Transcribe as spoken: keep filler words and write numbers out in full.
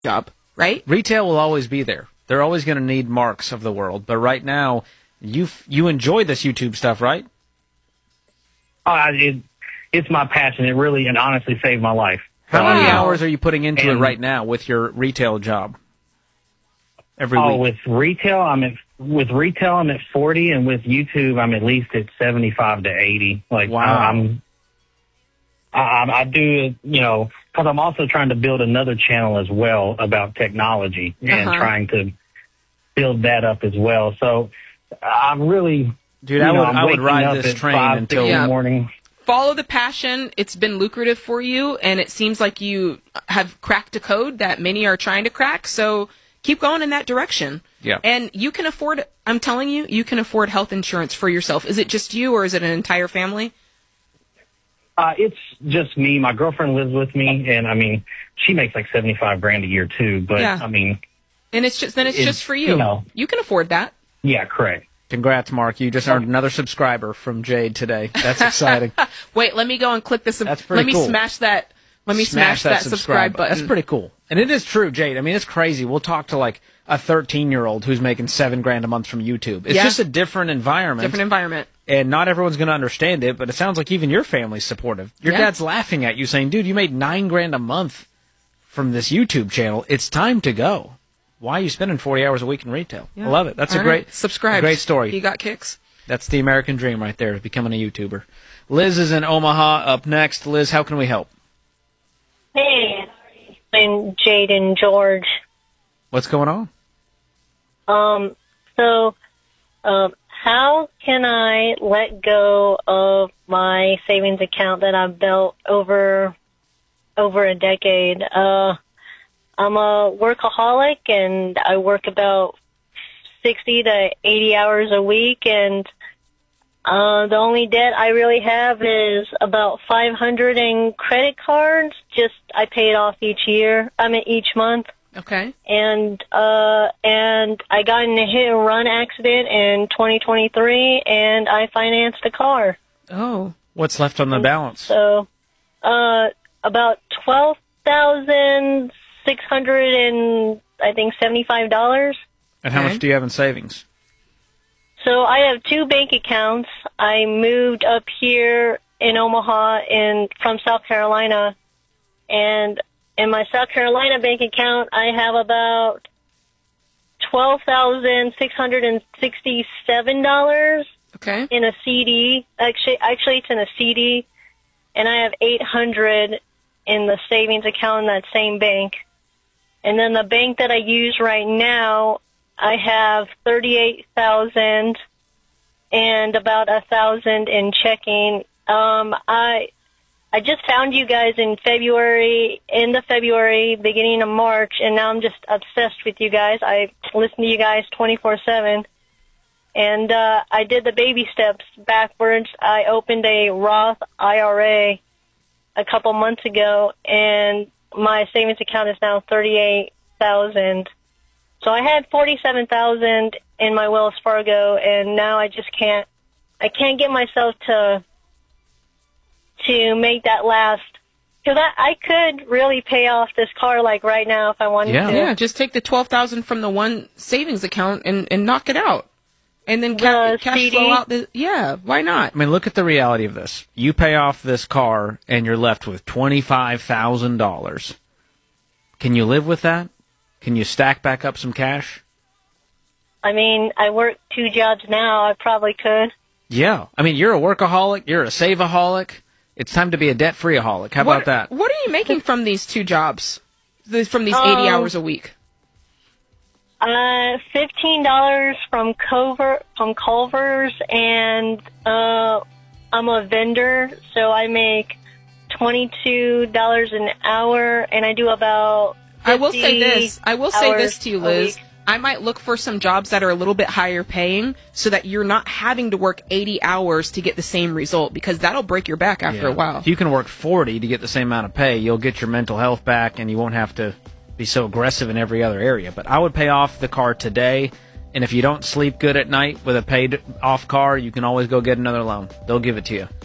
job, right? Retail will always be there. They're always going to need Marks of the world. But right now, you you enjoy this YouTube stuff, right? Uh, it, it's my passion. It really and honestly saved my life. How many Um, hours are you putting into and- it right now with your retail job? Every Oh, week. with retail, I'm at with retail, I'm at forty, and with YouTube, I'm at least at seventy-five to eighty. Like, Wow. I, I'm, I, I do, you know, because I'm also trying to build another channel as well about technology and Uh-huh. trying to build that up as well. So, I'm really, Dude, you I know, would I'm I would waking ride up this at train five, until six in Yeah. the morning. Follow the passion. It's been lucrative for you, and it seems like you have cracked a code that many are trying to crack. So keep going in that direction. Yeah. And you can afford, I'm telling you, you can afford health insurance for yourself. Is it just you, or is it an entire family? Uh, it's just me. My girlfriend lives with me, and I mean, she makes like seventy-five grand a year too. But Yeah. I mean, And it's just then it's, It's, just for you. you know. You can afford that. yeah, correct. Congrats, Mark. You just earned another subscriber from Jade today. That's exciting. Wait, let me go and click this. That's pretty Let me cool. smash that. Let me smash, that, subscribe button. That's pretty cool. And it is true, Jade. I mean, it's crazy. We'll talk to like a thirteen-year-old who's making seven grand a month from YouTube. It's Yeah. just a different environment. Different environment. And not everyone's going to understand it, but it sounds like even your family's supportive. Your Yeah. dad's laughing at you saying, dude, you made nine grand a month from this YouTube channel. It's time to go. Why are you spending forty hours a week in retail? Yeah. I love it. That's All a great, right. Subscribe. a great story. You got kicks? That's the American dream right there, becoming a YouTuber. Liz is in Omaha up next. Liz, how can we help? Hey, I'm Jade and George. What's going on? Um, so, um, how can I let go of my savings account that I've built over over a decade? Uh, I'm a workaholic, and I work about sixty to eighty hours a week, and uh, the only debt I really have is about five hundred in credit cards. Just I pay it off each year. I mean each month. Okay. And uh, and I got in a hit and run accident in twenty twenty-three, and I financed a car. Oh. What's left on the balance? So, uh, about twelve thousand six hundred and I think seventy-five dollars. And how Okay. much do you have in savings? So I have two bank accounts. I moved up here in Omaha in from South Carolina, and in my South Carolina bank account, I have about twelve thousand six hundred and sixty-seven dollars Okay. in a C D. Actually, actually, it's in a C D, and I have eight hundred in the savings account in that same bank. And then the bank that I use right now, I have thirty-eight thousand and about a thousand in checking. Um, I I just found you guys in February, end of February, beginning of March, and now I'm just obsessed with you guys. I listen to you guys twenty-four seven. And uh, I did the baby steps backwards. I opened a Roth I R A a couple months ago, and my savings account is now thirty-eight thousand. So I had forty-seven thousand in my Wells Fargo, and now I just can't. I can't get myself to to make that last. Because I, I could really pay off this car like right now if I wanted Yeah. to. Yeah, just take the twelve thousand from the one savings account and, and knock it out. And then ca- The cash C D? flow out the, yeah, why not? I mean, look at the reality of this. You pay off this car, and you're left with twenty-five thousand dollars. Can you live with that? Can you stack back up some cash? I mean, I work two jobs now. I probably could. Yeah. I mean, you're a workaholic. You're a save-aholic. It's time to be a debt-free-aholic. How what, about that? What are you making from these two jobs? The, from these Um, eighty hours a week? Uh, fifteen dollars from Culver from Culver's, and uh, I'm a vendor, so I make twenty-two dollars an hour, and I do about. I will say this. I will say this to you, a Liz. week. I might look for some jobs that are a little bit higher paying so that you're not having to work eighty hours to get the same result, because that'll break your back after a while. If you can work forty to get the same amount of pay, you'll get your mental health back, and you won't have to be so aggressive in every other area. But I would pay off the car today, and if you don't sleep good at night with a paid off car, you can always go get another loan. They'll give it to you.